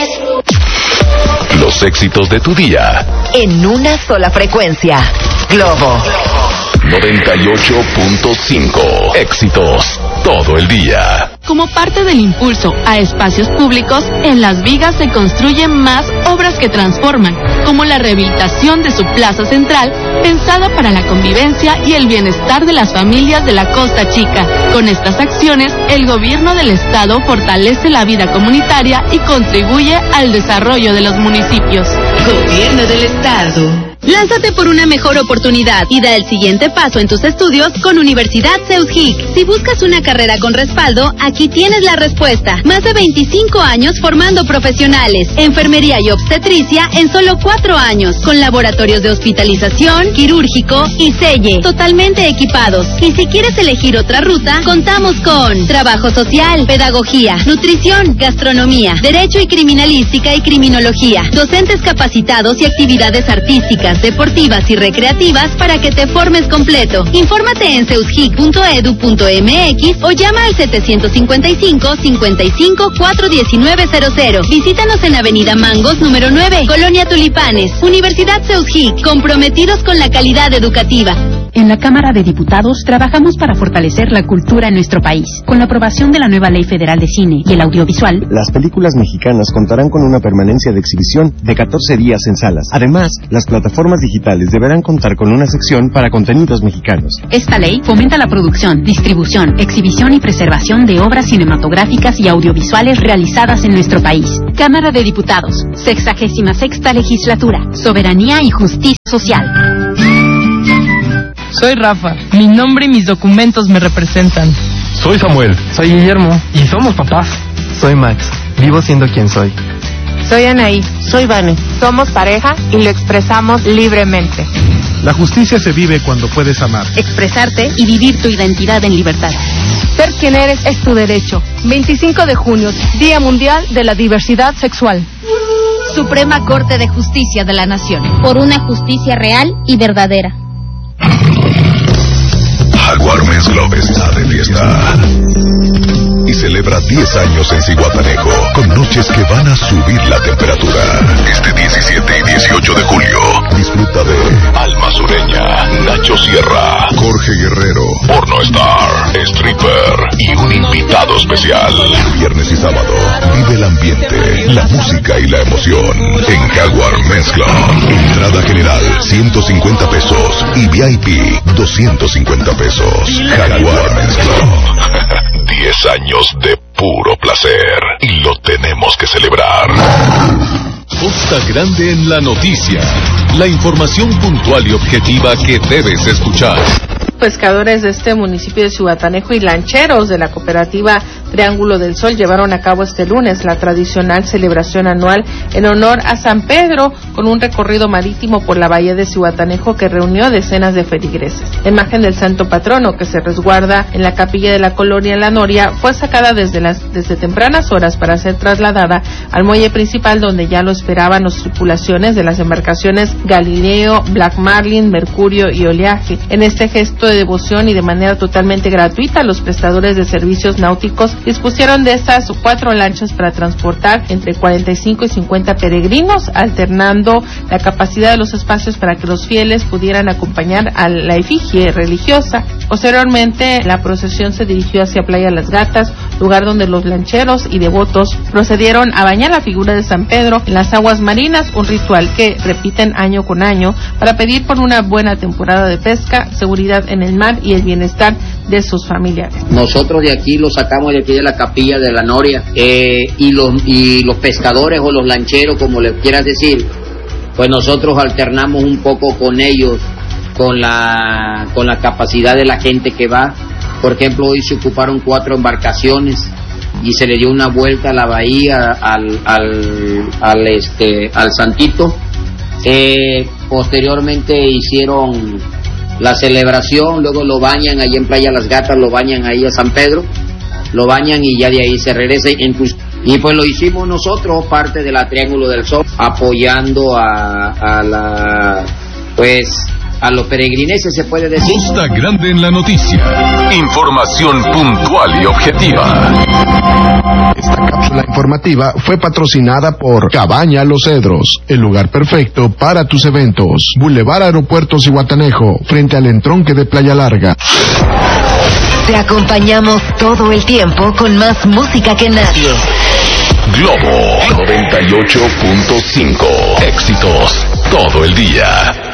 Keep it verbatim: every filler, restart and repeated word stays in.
Los éxitos de tu día. En una sola frecuencia. Globo. noventa y ocho punto cinco. Éxitos todo el día. Como parte del impulso a espacios públicos, en Las Vigas se construyen más obras que transforman, como la rehabilitación de su plaza central, pensada para la convivencia y el bienestar de las familias de la Costa Chica. Con estas acciones, el gobierno del estado fortalece la vida comunitaria y contribuye al desarrollo de los municipios. Gobierno del estado. Lánzate por una mejor oportunidad y da el siguiente paso en tus estudios con Universidad Seushic. Si buscas una carrera con respaldo, aquí tienes la respuesta. Más de veinticinco años formando profesionales, enfermería y obstetricia en solo cuatro años, con laboratorios de hospitalización, quirúrgico y selle, totalmente equipados. Y si quieres elegir otra ruta, contamos con trabajo social, pedagogía, nutrición, gastronomía, derecho y criminalística y criminología, docentes capacitados y actividades artísticas, deportivas y recreativas para que te formes completo. Infórmate en seushic punto edu punto mx o llama al setecientos cincuenta y cinco, cincuenta y cinco, cuatrocientos diecinueve cero cero. Visítanos en Avenida Mangos número nueve, Colonia Tulipanes. Universidad Seushic, comprometidos con la calidad educativa. En la Cámara de Diputados trabajamos para fortalecer la cultura en nuestro país. Con la aprobación de la nueva Ley Federal de Cine y el Audiovisual, las películas mexicanas contarán con una permanencia de exhibición de catorce días en salas. Además, las plataformas digitales deberán contar con una sección para contenidos mexicanos. Esta ley fomenta la producción, distribución, exhibición y preservación de obras cinematográficas y audiovisuales realizadas en nuestro país. Cámara de Diputados, sexagésima sexta legislatura, soberanía y justicia social. Soy Rafa, mi nombre y mis documentos me representan. Soy Samuel. Soy Guillermo. Y somos papás. Soy Max, vivo siendo quien soy. Soy Anaí. Soy Vane. Somos pareja y lo expresamos libremente. La justicia se vive cuando puedes amar, expresarte y vivir tu identidad en libertad. Ser quien eres es tu derecho. veinticinco de junio, Día Mundial de la Diversidad Sexual. Suprema Corte de Justicia de la Nación. Por una justicia real y verdadera. Jaguar Mezclub está de fiesta y celebra diez años en Zihuatanejo con noches que van a subir la temperatura. Este diecisiete y dieciocho de julio disfruta de Alma Sureña, Nacho Sierra, Jorge Guerrero, Porno Star, Stripper y un invitado especial. Viernes y sábado vive el ambiente, la música y la emoción en Jaguar Mezclub. Entrada general ciento cincuenta pesos y V I P doscientos cincuenta pesos. Jaguar Mezclub. diez años de puro placer y lo tenemos que celebrar. Costa Grande en la noticia. La información puntual y objetiva que debes escuchar. Pescadores de este municipio de Zihuatanejo y lancheros de la cooperativa Triángulo del Sol llevaron a cabo este lunes la tradicional celebración anual en honor a San Pedro, con un recorrido marítimo por la bahía de Zihuatanejo que reunió decenas de feligreses. La imagen del santo patrono, que se resguarda en la capilla de la colonia La Noria, fue sacada desde las desde tempranas horas para ser trasladada al muelle principal, donde ya lo esperaban las tripulaciones de las embarcaciones Galileo, Black Marlin, Mercurio y Oleaje. En este gesto de devoción y de manera totalmente gratuita, los prestadores de servicios náuticos dispusieron de estas cuatro lanchas para transportar entre cuarenta y cinco y cincuenta peregrinos, alternando la capacidad de los espacios para que los fieles pudieran acompañar a la efigie religiosa. Posteriormente, la procesión se dirigió hacia Playa Las Gatas, lugar donde los lancheros y devotos procedieron a bañar la figura de San Pedro en las aguas marinas, un ritual que repiten año con año para pedir por una buena temporada de pesca, seguridad en el mar y el bienestar de sus familiares. Nosotros de aquí lo sacamos de aquí de la capilla de la Noria, eh, y los y los pescadores o los lancheros, como le quieras decir, pues nosotros alternamos un poco con ellos, con la con la capacidad de la gente que va. Por ejemplo, hoy se ocuparon cuatro embarcaciones y se le dio una vuelta a la bahía al al al este al Santito. Eh, posteriormente hicieron la celebración, luego lo bañan ahí en Playa Las Gatas, lo bañan ahí a San Pedro, lo bañan y ya de ahí se regresa. Y pues lo hicimos nosotros, parte de la Triángulo del Sol, apoyando a, a la, pues, a los peregrineses, se puede decir. Costa Grande en la noticia. Información puntual y objetiva. Esta cápsula informativa fue patrocinada por Cabaña Los Cedros, el lugar perfecto para tus eventos. Boulevard Aeropuerto Zihuatanejo, frente al entronque de Playa Larga. Te acompañamos todo el tiempo con más música que nadie. Globo noventa y ocho punto cinco. Éxitos todo el día.